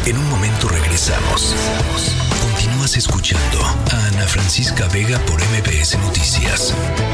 En un momento regresamos. Continúas escuchando a Ana Francisca Vega por MBS Noticias.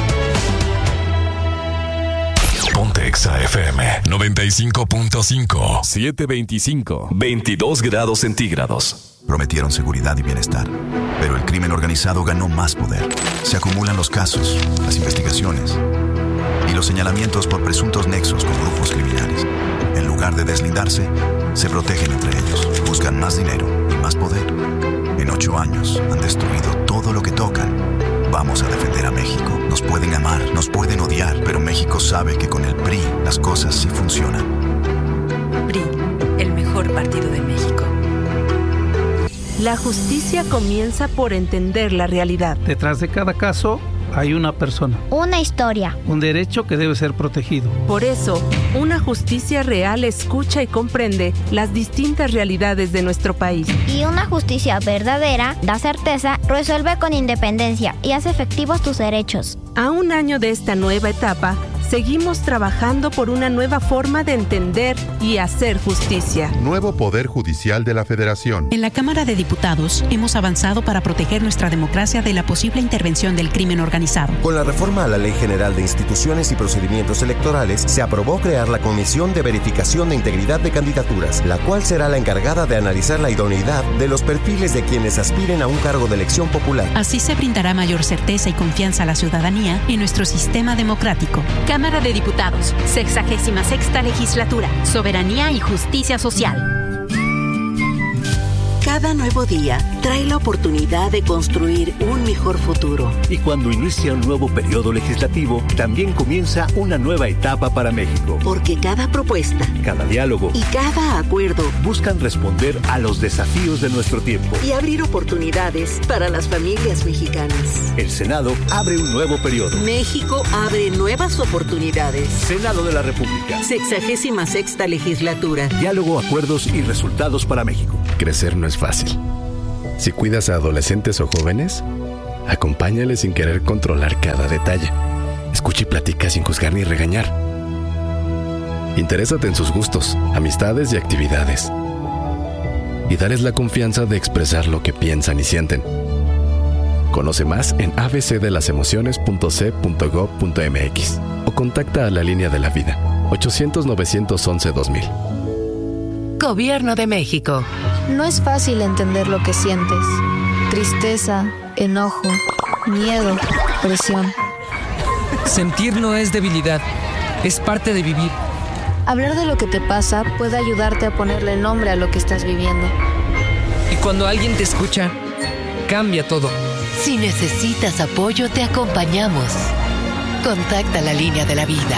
Ponte Exa FM 95.5. 725. 22 grados centígrados. Prometieron seguridad y bienestar, pero el crimen organizado ganó más poder. Se acumulan los casos, las investigaciones y los señalamientos por presuntos nexos con grupos criminales. En lugar de deslindarse, se protegen entre ellos, buscan más dinero y más poder. En 8 años han destruido todo lo que tocan. Vamos a defender a México. Nos pueden amar, nos pueden odiar, pero México sabe que con el PRI las cosas sí funcionan. PRI, el mejor partido de México. La justicia comienza por entender la realidad. Detrás de cada caso hay una persona. Una historia. Un derecho que debe ser protegido. Por eso, una justicia real escucha y comprende las distintas realidades de nuestro país. Y una justicia verdadera da certeza, resuelve con independencia y hace efectivos tus derechos. A un año de esta nueva etapa, seguimos trabajando por una nueva forma de entender y hacer justicia. Nuevo Poder Judicial de la Federación. En la Cámara de Diputados hemos avanzado para proteger nuestra democracia de la posible intervención del crimen organizado. Con la reforma a la Ley General de Instituciones y Procedimientos Electorales, se aprobó crear la Comisión de Verificación de Integridad de Candidaturas, la cual será la encargada de analizar la idoneidad de los perfiles de quienes aspiren a un cargo de elección popular. Así se brindará mayor certeza y confianza a la ciudadanía en nuestro sistema democrático. Cámara de Diputados, 66ª Legislatura, Soberanía y Justicia Social. Cada nuevo día trae la oportunidad de construir un mejor futuro. Y cuando inicia un nuevo periodo legislativo, también comienza una nueva etapa para México. Porque cada propuesta, cada diálogo y cada acuerdo buscan responder a los desafíos de nuestro tiempo y abrir oportunidades para las familias mexicanas. El Senado abre un nuevo periodo. México abre nuevas oportunidades. Senado de la República. 66ª Legislatura. Diálogo, acuerdos y resultados para México. Crecer no es fácil. Si cuidas a adolescentes o jóvenes, acompáñales sin querer controlar cada detalle. Escucha y platica sin juzgar ni regañar. Interésate en sus gustos, amistades y actividades. Y dales la confianza de expresar lo que piensan y sienten. Conoce más en abcdelasemociones.c.gov.mx o contacta a la Línea de la Vida, 800-911-2000. Gobierno de México. No es fácil entender lo que sientes. Tristeza, enojo, miedo, presión. Sentir no es debilidad, es parte de vivir. Hablar de lo que te pasa puede ayudarte a ponerle nombre a lo que estás viviendo. Y cuando alguien te escucha, cambia todo. Si necesitas apoyo, te acompañamos. Contacta la Línea de la Vida.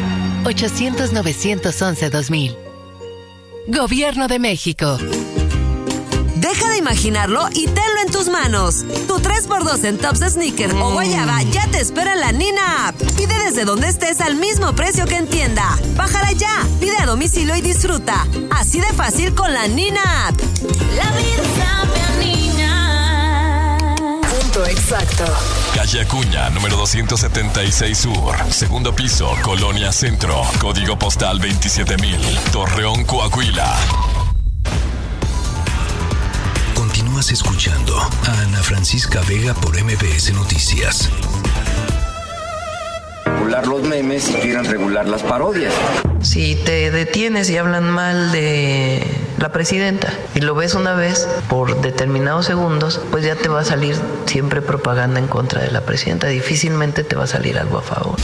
800-911-2000. Gobierno de México. Deja de imaginarlo y tenlo en tus manos. Tu 3x2 en tops, sneaker o guayaba ya te espera en la Nina App. Pide desde donde estés al mismo precio que en tienda. Bájala ya, pide a domicilio y disfruta. Así de fácil con la Nina App. La vida sabe a niña. Punto exacto. Calle Acuña, número 276 Sur. Segundo piso, Colonia Centro. Código postal 27000. Torreón, Coahuila. Continúas escuchando a Ana Francisca Vega por MBS Noticias. Regular los memes y quieren regular las parodias. Si te detienes y hablan mal de la presidenta y lo ves una vez por determinados segundos, pues ya te va a salir siempre propaganda en contra de la presidenta. Difícilmente te va a salir algo a favor.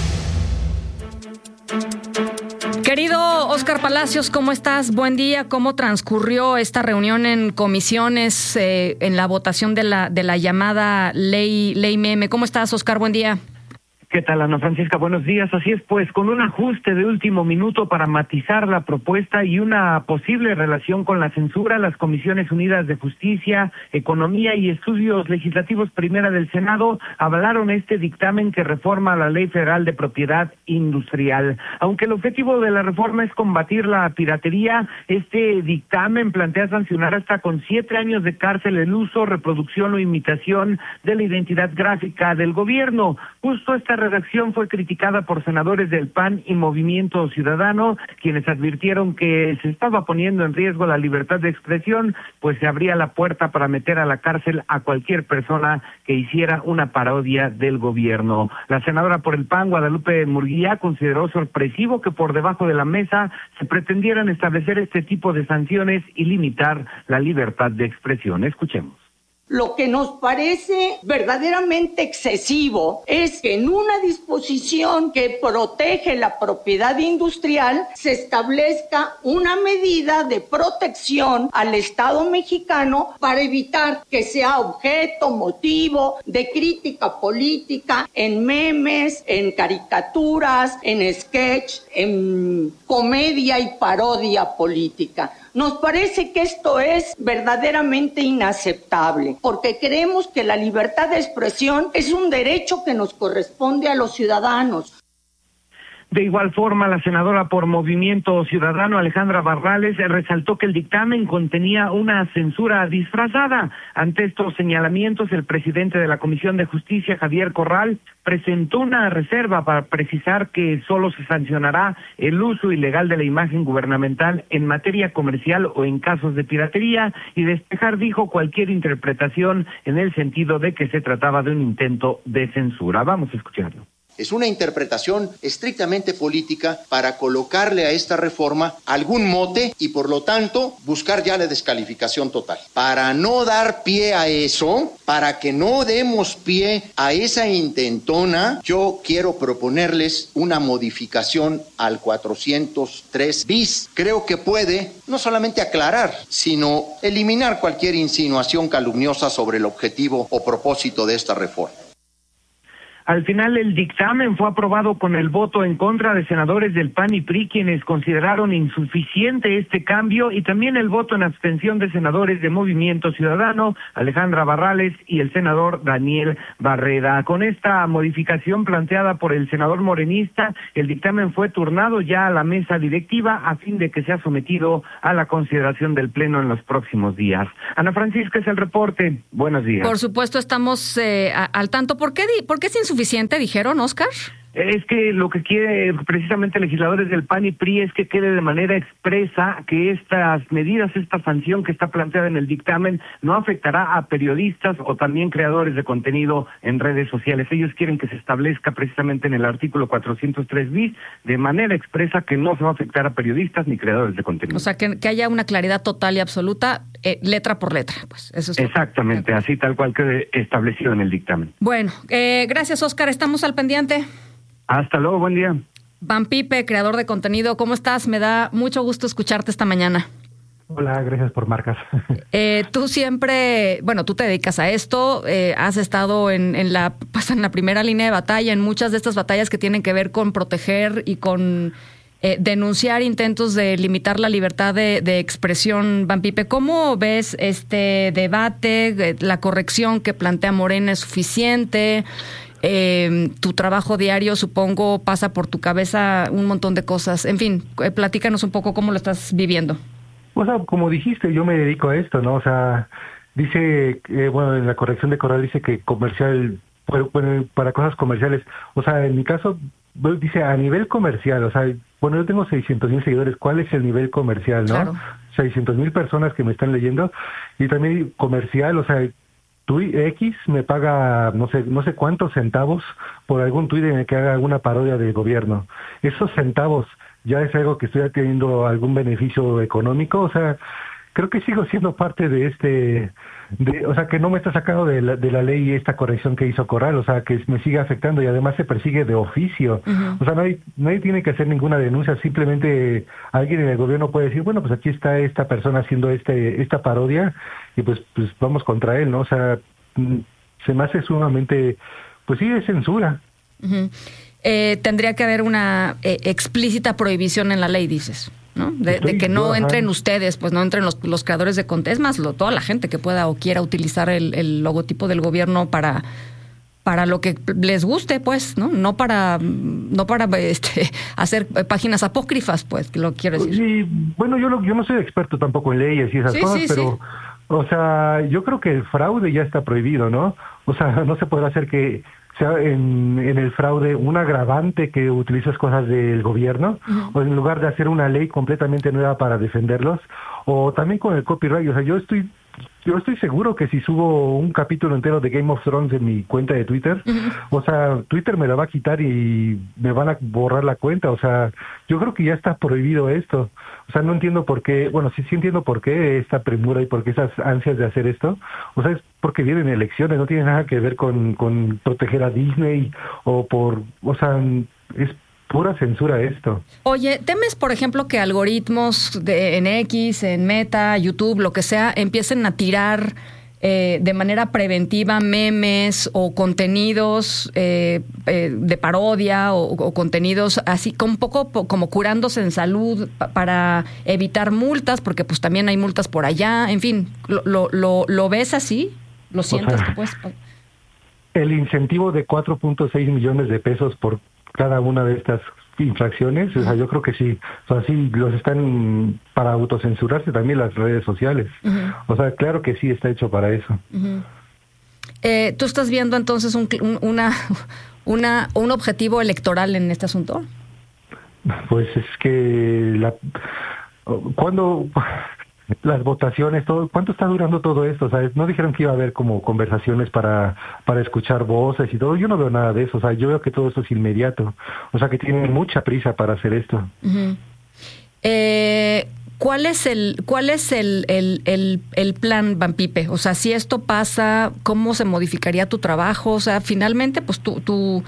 Querido Óscar Palacios, ¿cómo estás? Buen día. ¿Cómo transcurrió esta reunión en comisiones en la votación de la llamada ley meme? ¿Cómo estás, Óscar? Buen día. ¿Qué tal, Ana Francisca? Buenos días. Así es, pues, con un ajuste de último minuto para matizar la propuesta y una posible relación con la censura, las Comisiones Unidas de Justicia, Economía y Estudios Legislativos Primera del Senado avalaron este dictamen que reforma la Ley Federal de Propiedad Industrial. Aunque el objetivo de la reforma es combatir la piratería, este dictamen plantea sancionar hasta con 7 años de cárcel el uso, reproducción o imitación de la identidad gráfica del gobierno. Justo esta redacción fue criticada por senadores del PAN y Movimiento Ciudadano, quienes advirtieron que se estaba poniendo en riesgo la libertad de expresión, pues se abría la puerta para meter a la cárcel a cualquier persona que hiciera una parodia del gobierno. La senadora por el PAN, Guadalupe Murguía, consideró sorpresivo que por debajo de la mesa se pretendieran establecer este tipo de sanciones y limitar la libertad de expresión. Escuchemos. Lo que nos parece verdaderamente excesivo es que en una disposición que protege la propiedad industrial se establezca una medida de protección al Estado mexicano para evitar que sea objeto, motivo de crítica política en memes, en caricaturas, en sketch, en comedia y parodia política. Nos parece que esto es verdaderamente inaceptable, porque creemos que la libertad de expresión es un derecho que nos corresponde a los ciudadanos. De igual forma, la senadora por Movimiento Ciudadano, Alejandra Barrales, resaltó que el dictamen contenía una censura disfrazada. Ante estos señalamientos, el presidente de la Comisión de Justicia, Javier Corral, presentó una reserva para precisar que solo se sancionará el uso ilegal de la imagen gubernamental en materia comercial o en casos de piratería, y despejar, dijo, cualquier interpretación en el sentido de que se trataba de un intento de censura. Vamos a escucharlo. Es una interpretación estrictamente política para colocarle a esta reforma algún mote y, por lo tanto, buscar ya la descalificación total. Para no dar pie a eso, para que no demos pie a esa intentona, yo quiero proponerles una modificación al 403 bis. Creo que puede no solamente aclarar, sino eliminar cualquier insinuación calumniosa sobre el objetivo o propósito de esta reforma. Al final, el dictamen fue aprobado con el voto en contra de senadores del PAN y PRI, quienes consideraron insuficiente este cambio, y también el voto en abstención de senadores de Movimiento Ciudadano, Alejandra Barrales y el senador Daniel Barreda. Con esta modificación planteada por el senador morenista, el dictamen fue turnado ya a la mesa directiva a fin de que sea sometido a la consideración del Pleno en los próximos días. Ana Francisca, es el reporte. Buenos días. Por supuesto, estamos al tanto. ¿Por qué es insuficiente, dijeron, Oscar? Es que lo que quiere precisamente legisladores del PAN y PRI es que quede de manera expresa que estas medidas, esta sanción que está planteada en el dictamen, no afectará a periodistas o también creadores de contenido en redes sociales. Ellos quieren que se establezca precisamente en el artículo 403 bis de manera expresa que no se va a afectar a periodistas ni creadores de contenido. O sea, que haya una claridad total y absoluta, letra por letra. Pues eso es exactamente, así tal cual quede establecido en el dictamen. Bueno, gracias, Oscar. Estamos al pendiente. Hasta luego, buen día. Van Pipe, creador de contenido, ¿cómo estás? Me da mucho gusto escucharte esta mañana. Hola, gracias por marcas. Tú siempre, tú te dedicas a esto, has estado en la primera línea de batalla, en muchas de estas batallas que tienen que ver con proteger y con denunciar intentos de limitar la libertad de expresión. Van Pipe, ¿cómo ves este debate? ¿La corrección que plantea Morena es suficiente? Tu trabajo diario, supongo, pasa por tu cabeza un montón de cosas. En fin, platícanos un poco cómo lo estás viviendo. O sea, como dijiste, yo me dedico a esto, ¿no? O sea, dice, en la corrección de Corral dice que comercial, para cosas comerciales. O sea, en mi caso, dice a nivel comercial, o sea, yo tengo 600,000 seguidores, ¿cuál es el nivel comercial, no? Claro. 600,000 personas que me están leyendo, y también comercial, o sea, X me paga no sé cuántos centavos por algún tuit en el que haga alguna parodia del gobierno. Esos centavos ya es algo que estoy teniendo algún beneficio económico. O sea, creo que sigo siendo parte de o sea, que no me está sacando de la ley esta corrección que hizo Corral, o sea, que me sigue afectando y además se persigue de oficio. Uh-huh. O sea, nadie tiene que hacer ninguna denuncia, simplemente alguien en el gobierno puede decir, bueno, pues aquí está esta persona haciendo esta parodia y pues vamos contra él, ¿no? O sea, se me hace sumamente, pues sí, es censura. Uh-huh. Tendría que haber una explícita prohibición en la ley, dices, ¿no? De que no entren ustedes, pues no entren los creadores de contenido. Es más, toda la gente que pueda o quiera utilizar el logotipo del gobierno para lo que les guste, pues, ¿no? No para hacer páginas apócrifas, pues, lo quiero decir. Sí, yo no soy experto tampoco en leyes y esas cosas, O sea, yo creo que el fraude ya está prohibido, ¿no? O sea, no se podrá hacer que sea en el fraude un agravante que utilices cosas del gobierno, o en lugar de hacer una ley completamente nueva para defenderlos, o también con el copyright. O sea, yo estoy seguro que si subo un capítulo entero de Game of Thrones en mi cuenta de Twitter, o sea, Twitter me la va a quitar y me van a borrar la cuenta. O sea, yo creo que ya está prohibido esto. O sea, no entiendo por qué, bueno, sí entiendo por qué esta premura y por qué esas ansias de hacer esto. O sea, es porque vienen elecciones, no tiene nada que ver con proteger a Disney o sea, es pura censura esto. Oye, ¿temes, por ejemplo, que algoritmos en X, en Meta, YouTube, lo que sea, empiecen a tirar de manera preventiva memes o contenidos de parodia o contenidos así un poco como curándose en salud para evitar multas, porque pues también hay multas por allá, en fin, ¿lo ves así? ¿Lo sientes? O sea, que puedes... El incentivo de 4.6 millones de pesos por cada una de estas infracciones, o sea, yo creo que sí, o sea, sí los están para autocensurarse también las redes sociales. O sea, claro que sí está hecho para eso. ¿Tú estás viendo entonces un objetivo electoral en este asunto? Pues es que cuando las votaciones, todo, ¿cuánto está durando todo esto? O sea, no dijeron que iba a haber como conversaciones para escuchar voces y todo. Yo no veo nada de eso. O sea, yo veo que todo esto es inmediato. O sea, que tienen mucha prisa para hacer esto. ¿Cuál es el plan, Van Pipe? O sea, si esto pasa, ¿cómo se modificaría tu trabajo? O sea, finalmente, pues tu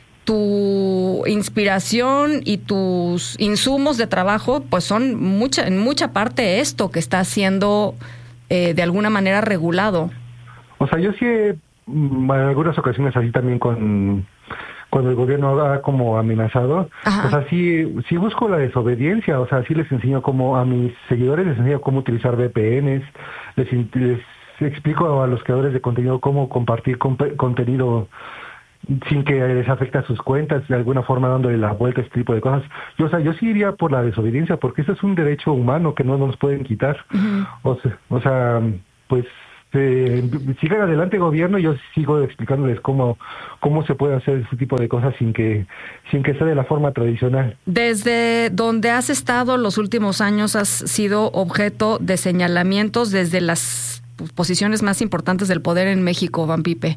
inspiración y tus insumos de trabajo, pues son en mucha parte esto que está siendo de alguna manera regulado. O sea, yo sí en algunas ocasiones así también cuando el gobierno ha como amenazado, o sea, sí busco la desobediencia. O sea, sí les enseño a mis seguidores les enseño cómo utilizar VPNs, les explico a los creadores de contenido cómo compartir contenido sin que les afecte a sus cuentas, de alguna forma dándole la vuelta a este tipo de cosas. Yo sí iría por la desobediencia, porque eso es un derecho humano que no nos pueden quitar. O sea, pues sigan adelante gobierno, y yo sigo explicándoles cómo se puede hacer ese tipo de cosas sin que sea de la forma tradicional. Desde donde has estado los últimos años has sido objeto de señalamientos desde las posiciones más importantes del poder en México, Van Pipe.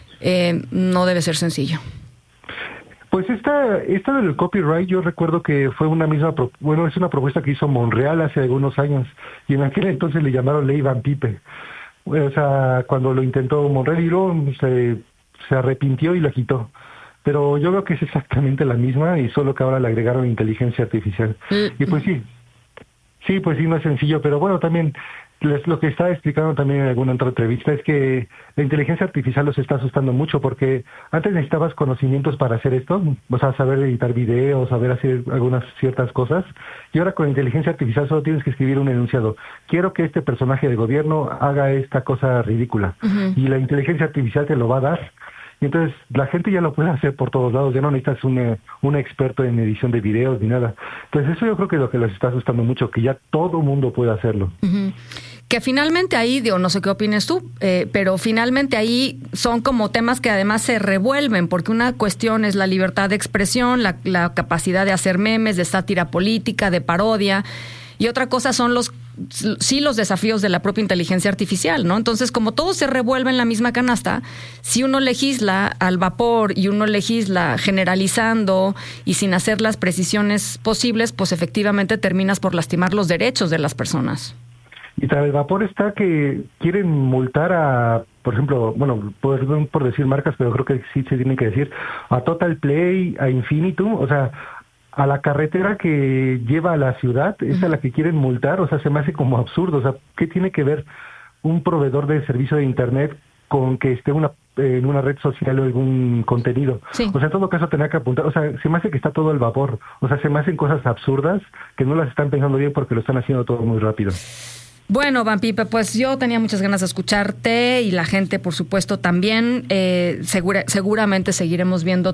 No debe ser sencillo. Pues esta del copyright, yo recuerdo que fue es una propuesta que hizo Monreal hace algunos años, y en aquel entonces le llamaron Ley Van Pipe. O sea, cuando lo intentó Monreal, y luego se arrepintió y la quitó. Pero yo veo que es exactamente la misma, y solo que ahora le agregaron inteligencia artificial. Y pues sí, pues sí, no es sencillo, pero bueno, también lo que estaba explicando también en alguna otra entrevista es que la inteligencia artificial los está asustando mucho, porque antes necesitabas conocimientos para hacer esto, o sea, saber editar videos, saber hacer algunas ciertas cosas, y ahora con la inteligencia artificial solo tienes que escribir un enunciado: quiero que este personaje de gobierno haga esta cosa ridícula, y la inteligencia artificial te lo va a dar. Y entonces la gente ya lo puede hacer por todos lados, ya no necesitas un experto en edición de videos ni nada. Entonces eso yo creo que es lo que les está asustando mucho, que ya todo mundo puede hacerlo. Que finalmente ahí, no sé qué opines tú, pero finalmente ahí son como temas que además se revuelven, porque una cuestión es la libertad de expresión, la capacidad de hacer memes, de sátira política, de parodia, y otra cosa son los desafíos de la propia inteligencia artificial, ¿no? Entonces, como todo se revuelve en la misma canasta, si uno legisla al vapor y uno legisla generalizando y sin hacer las precisiones posibles, pues efectivamente terminas por lastimar los derechos de las personas. Y tras el vapor está que quieren multar a, por ejemplo, bueno, por decir marcas, pero creo que sí se tiene que decir, a Total Play, a Infinitum, o sea, a la carretera que lleva a la ciudad, es a la que quieren multar. O sea, se me hace como absurdo. O sea, ¿qué tiene que ver un proveedor de servicio de internet con que esté en una red social o algún contenido? Sí. O sea, en todo caso tenía que apuntar. O sea, se me hace que está todo al vapor. O sea, se me hacen cosas absurdas que no las están pensando bien porque lo están haciendo todo muy rápido. Bueno, Van Pipe, pues yo tenía muchas ganas de escucharte, y la gente, por supuesto, también. Seguramente seguiremos viendo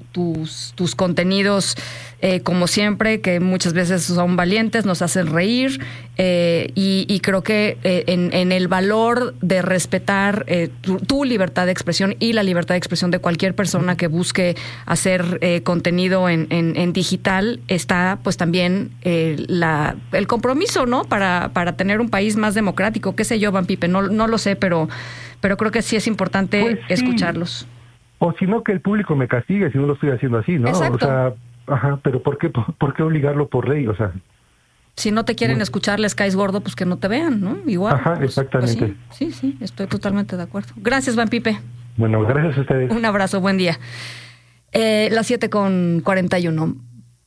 tus contenidos, como siempre, que muchas veces son valientes, nos hacen reír, y creo que en el valor de respetar tu libertad de expresión y la libertad de expresión de cualquier persona que busque hacer contenido en digital está pues también el compromiso, ¿no? Para tener un país más democrático, qué sé yo, Van Pipe, no lo sé, pero creo que sí es importante pues sí, escucharlos. O si no, que el público me castigue si no lo estoy haciendo así, ¿no? Exacto. O sea, pero ¿por qué obligarlo por ley? O sea, si no te quieren escuchar, les caes gordo, pues que no te vean, ¿no? Igual. Ajá, pues, exactamente. Pues sí, estoy totalmente de acuerdo. Gracias, Van Pipe. Bueno, gracias a ustedes. Un abrazo, buen día. Las 7:41.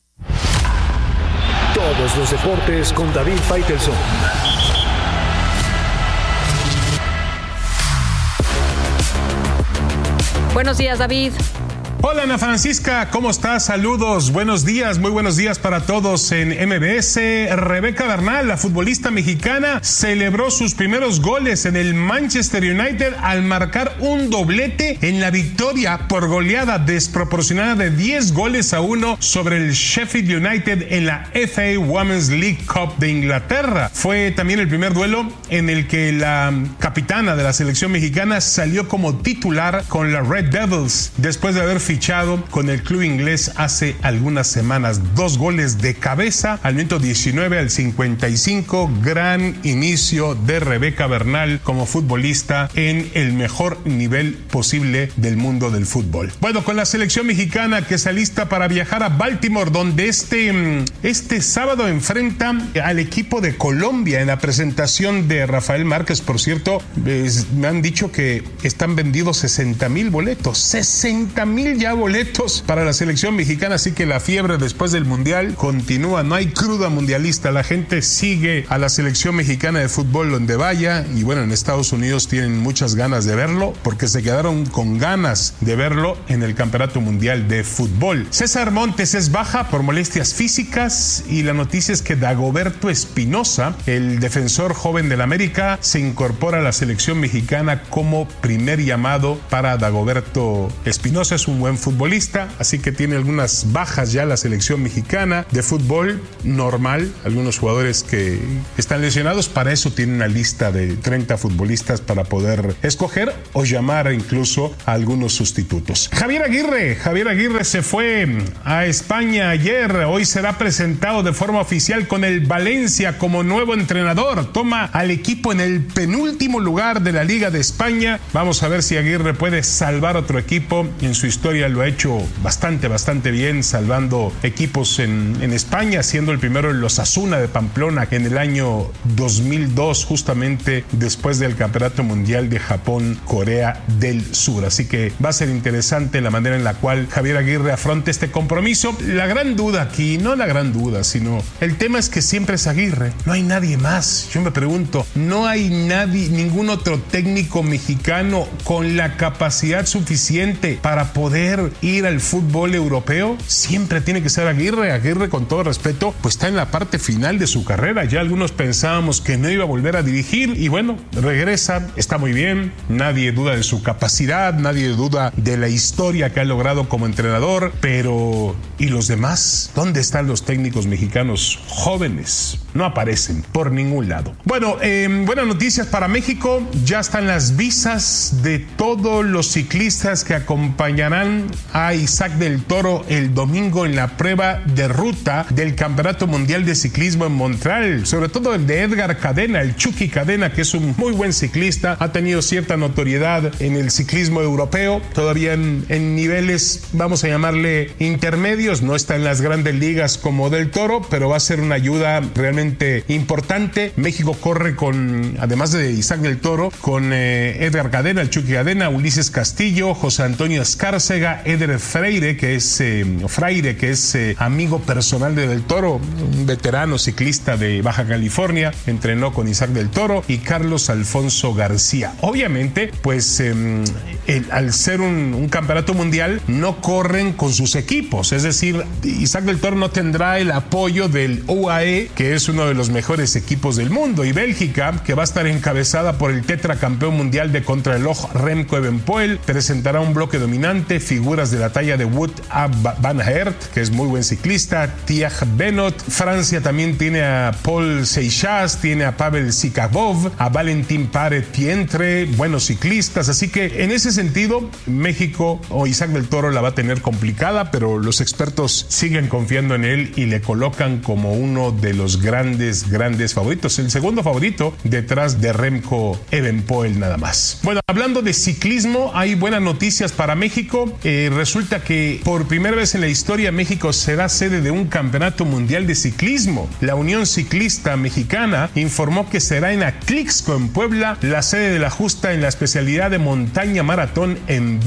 Todos los deportes con David Faitelson. Buenos días, David. Hola, Ana Francisca, ¿cómo estás? Saludos, buenos días, muy buenos días para todos en MBS. Rebeca Bernal, la futbolista mexicana, celebró sus primeros goles en el Manchester United al marcar un doblete en la victoria por goleada desproporcionada de 10-1 sobre el Sheffield United en la FA Women's League Cup de Inglaterra. Fue también el primer duelo en el que la capitana de la selección mexicana salió como titular con la Red Devils, después de haber fichado con el club inglés hace algunas semanas. 2 goles de cabeza al minuto 19 al 55. Gran inicio de Rebeca Bernal como futbolista en el mejor nivel posible del mundo del fútbol. Bueno, con la selección mexicana que se alista para viajar a Baltimore, donde este sábado enfrenta al equipo de Colombia en la presentación de Rafael Márquez. Por cierto, me han dicho que están vendidos 60,000 boletos. 60,000 ya boletos para la selección mexicana, así que la fiebre después del Mundial continúa, no hay cruda mundialista, la gente sigue a la selección mexicana de fútbol donde vaya, y bueno, en Estados Unidos tienen muchas ganas de verlo, porque se quedaron con ganas de verlo en el Campeonato Mundial de Fútbol. César Montes es baja por molestias físicas, y la noticia es que Dagoberto Espinosa, el defensor joven del América, se incorpora a la selección mexicana como primer llamado para Dagoberto Espinosa. Es un buen futbolista, así que tiene algunas bajas ya la selección mexicana de fútbol normal, algunos jugadores que están lesionados. Para eso tiene una lista de 30 futbolistas para poder escoger o llamar incluso a algunos sustitutos. Javier Aguirre se fue a España ayer, hoy será presentado de forma oficial con el Valencia como nuevo entrenador, toma al equipo en el penúltimo lugar de la Liga de España. Vamos a ver si Aguirre puede salvar otro equipo. En su historia lo ha hecho bastante bien, salvando equipos en España, siendo el primero en los Osasuna de Pamplona en el año 2002, justamente después del Campeonato Mundial de Japón-Corea del Sur. Así que va a ser interesante la manera en la cual Javier Aguirre afronta este compromiso. La gran duda aquí, no la gran duda, sino el tema es que siempre es Aguirre, no hay nadie más. Yo me pregunto, no hay ningún otro técnico mexicano con la capacidad suficiente para poder ir al fútbol europeo. Siempre tiene que ser Aguirre. Aguirre, con todo respeto, pues está en la parte final de su carrera. Ya algunos pensábamos que no iba a volver a dirigir, y bueno, regresa, está muy bien, nadie duda de su capacidad, nadie duda de la historia que ha logrado como entrenador, pero ¿y los demás? ¿Dónde están los técnicos mexicanos jóvenes? No aparecen por ningún lado. Bueno, buenas noticias para México. Ya están las visas de todos los ciclistas que acompañarán a Isaac del Toro el domingo en la prueba de ruta del Campeonato Mundial de Ciclismo en Montreal. Sobre todo el de Edgar Cadena, el Chucky Cadena, que es un muy buen ciclista, ha tenido cierta notoriedad en el ciclismo europeo, todavía en niveles, vamos a llamarle intermedios, no está en las grandes ligas como del Toro, pero va a ser una ayuda realmente importante. México corre con, además de Isaac del Toro, con Edgar Cadena, el Chucky Cadena, Ulises Castillo, José Antonio Escárcega, Eder Freire, que es amigo personal de Del Toro, un veterano ciclista de Baja California, entrenó con Isaac del Toro, y Carlos Alfonso García. Obviamente, pues al ser un campeonato mundial, no corren con sus equipos, es decir, Isaac del Toro no tendrá el apoyo del UAE, que es es uno de los mejores equipos del mundo. Y Bélgica, que va a estar encabezada por el tetracampeón mundial de contrarreloj Remco Evenepoel, presentará un bloque dominante, figuras de la talla de Wout van Aert, que es muy buen ciclista, Thiago Benoit. Francia también tiene a Paul Seixas, tiene a Pavel Sivakov, a Valentin Pare-Pientre, buenos ciclistas. Así que en ese sentido, México o Isaac del Toro la va a tener complicada, pero los expertos siguen confiando en él y le colocan como uno de los grandes favoritos. El segundo favorito detrás de Remco Evenepoel nada más. Bueno, hablando de ciclismo, hay buenas noticias para México. Resulta que por primera vez en la historia México será sede de un campeonato mundial de ciclismo. La Unión Ciclista Mexicana informó que será en Atlixco, en Puebla, la sede de la justa en la especialidad de montaña maratón en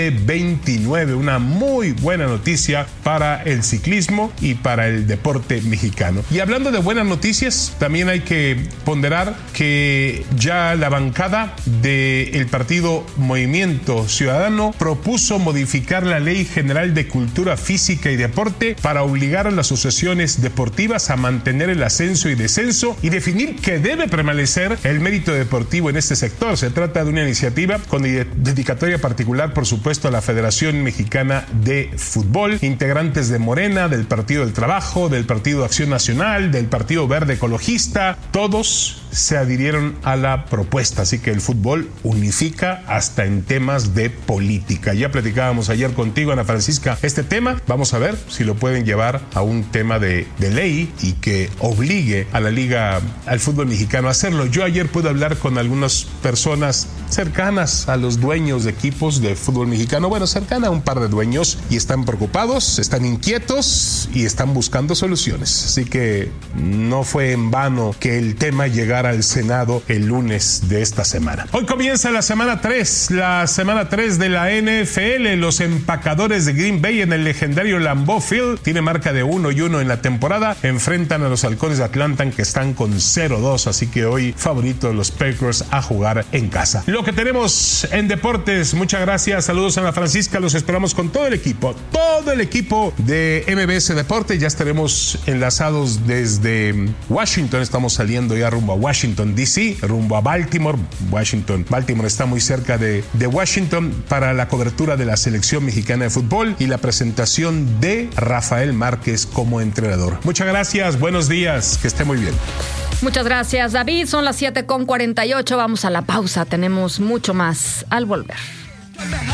2029. Una muy buena noticia para el ciclismo y para el deporte mexicano. Y hablando de buenas noticias, también hay que ponderar que ya la bancada del partido Movimiento Ciudadano propuso modificar la Ley General de Cultura Física y Deporte para obligar a las asociaciones deportivas a mantener el ascenso y descenso y definir que debe prevalecer el mérito deportivo en este sector. Se trata de una iniciativa con dedicatoria particular, por supuesto, a la Federación Mexicana de Fútbol, integrantes de Morena, del Partido del Trabajo, del Partido de Acción Nacional, del Partido Verde Ecologista. Todos se adhirieron a la propuesta, así que el fútbol unifica hasta en temas de política. Ya platicábamos ayer contigo, Ana Francisca, este tema. Vamos a ver si lo pueden llevar a un tema de ley y que obligue a la liga, al fútbol mexicano a hacerlo. Yo ayer pude hablar con algunas personas cercanas a los dueños de equipos de fútbol mexicano, bueno, cercana a un par de dueños, y están preocupados, están inquietos y están buscando soluciones. Así que no fue en vano que el tema llegara al Senado el lunes de esta semana. Hoy comienza la semana 3 de la NFL. Los empacadores de Green Bay en el legendario Lambeau Field tiene marca de 1-1 en la temporada. Enfrentan a los Halcones de Atlanta, que están con 0-2, así que hoy favoritos los Packers a jugar en casa. Lo que tenemos en deportes. Muchas gracias, saludos a Ana Francisca, los esperamos con todo el equipo de MBS Deporte. Ya estaremos enlazados desde Washington, estamos saliendo ya rumbo a Washington DC, rumbo a Baltimore. Baltimore está muy cerca de Washington para la cobertura de la selección mexicana de fútbol y la presentación de Rafael Márquez como entrenador. Muchas gracias, buenos días, que esté muy bien. Muchas gracias, David. Son las 7:48. Vamos a la pausa. Tenemos mucho más al volver.